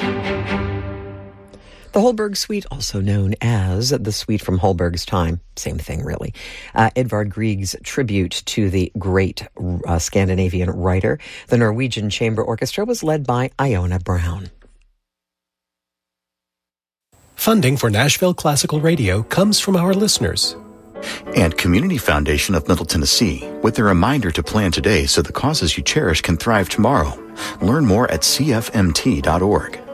The Holberg Suite, also known as the Suite from Holberg's Time, same thing really. Edvard Grieg's tribute to the great Scandinavian writer. The Norwegian Chamber Orchestra was led by Iona Brown. Funding for Nashville Classical Radio comes from our listeners. And Community Foundation of Middle Tennessee, with a reminder to plan today so the causes you cherish can thrive tomorrow. Learn more at cfmt.org.